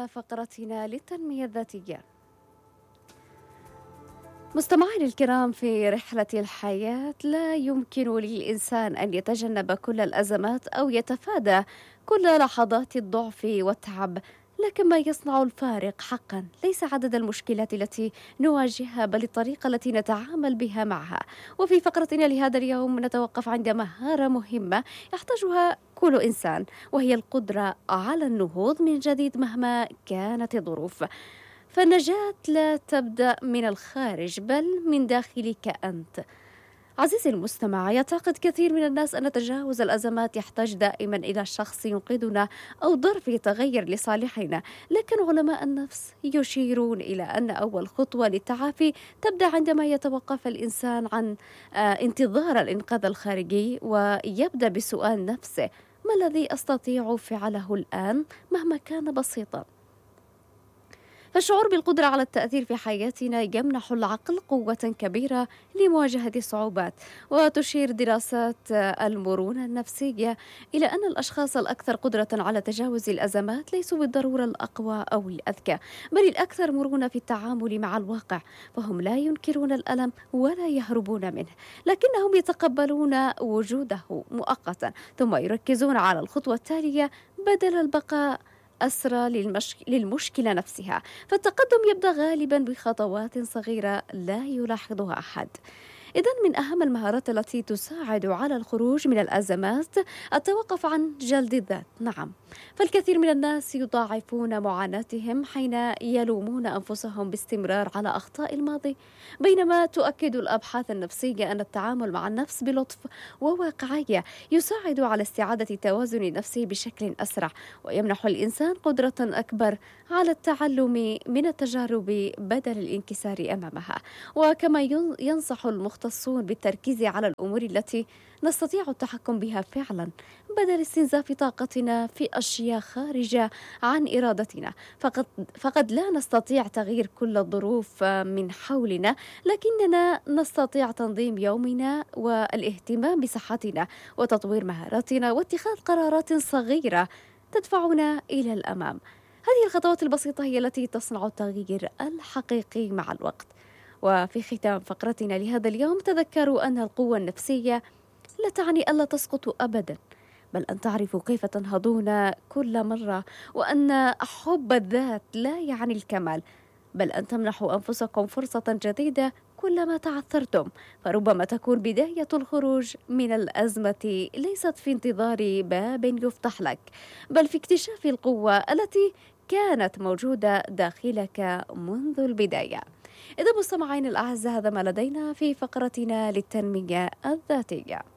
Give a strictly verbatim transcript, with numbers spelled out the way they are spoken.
إلى فقرتنا للتنمية الذاتية. مستمعينا الكرام، في رحلة الحياة لا يمكن للإنسان أن يتجنب كل الأزمات أو يتفادى كل لحظات الضعف والتعب، لكن ما يصنع الفارق حقا ليس عدد المشكلات التي نواجهها بل الطريقة التي نتعامل بها معها. وفي فقرتنا لهذا اليوم نتوقف عند مهارة مهمة يحتاجها كل إنسان، وهي القدرة على النهوض من جديد مهما كانت الظروف. فالنجاة لا تبدأ من الخارج بل من داخلك أنت. عزيزي المستمع، يعتقد كثير من الناس أن تجاوز الأزمات يحتاج دائما إلى شخص ينقذنا أو ظرف يتغير لصالحنا، لكن علماء النفس يشيرون إلى أن أول خطوة للتعافي تبدأ عندما يتوقف الإنسان عن آه، انتظار الإنقاذ الخارجي ويبدأ بسؤال نفسه: ما الذي أستطيع فعله الآن مهما كان بسيطا؟ فالشعور بالقدرة على التأثير في حياتنا يمنح العقل قوة كبيرة لمواجهة الصعوبات. وتشير دراسات المرونة النفسية إلى أن الأشخاص الأكثر قدرة على تجاوز الأزمات ليسوا بالضرورة الأقوى أو الأذكى، بل الأكثر مرونة في التعامل مع الواقع. فهم لا ينكرون الألم ولا يهربون منه، لكنهم يتقبلون وجوده مؤقتا ثم يركزون على الخطوة التالية بدل البقاء أسرى للمش... للمشكلة نفسها. فالتقدم يبدأ غالبا بخطوات صغيرة لا يلاحظها أحد. إذن من أهم المهارات التي تساعد على الخروج من الأزمات التوقف عن جلد الذات. نعم، فالكثير من الناس يضاعفون معاناتهم حين يلومون أنفسهم باستمرار على أخطاء الماضي، بينما تؤكد الأبحاث النفسية أن التعامل مع النفس بلطف وواقعية يساعد على استعادة التوازن النفسي بشكل أسرع، ويمنح الإنسان قدرة أكبر على التعلم من التجارب بدل الانكسار أمامها. وكما ينصح المختصون بالتركيز على الأمور التي نستطيع التحكم بها فعلا بدل استنزاف طاقتنا في أشياء خارجة عن إرادتنا. فقد, فقد لا نستطيع تغيير كل الظروف من حولنا، لكننا نستطيع تنظيم يومنا والاهتمام بصحتنا وتطوير مهاراتنا واتخاذ قرارات صغيرة تدفعنا إلى الأمام. هذه الخطوات البسيطة هي التي تصنع التغيير الحقيقي مع الوقت. وفي ختام فقرتنا لهذا اليوم، تذكروا أن القوة النفسية لا تعني ألا تسقطوا أبدا، بل أن تعرفوا كيف تنهضون كل مرة، وأن حب الذات لا يعني الكمال، بل أن تمنحوا أنفسكم فرصة جديدة كلما تعثرتم. فربما تكون بداية الخروج من الأزمة ليست في انتظار باب يفتح لك، بل في اكتشاف القوة التي كانت موجودة داخلك منذ البداية. إذا مستمعين الأعزاء، هذا ما لدينا في فقرتنا للتنمية الذاتية.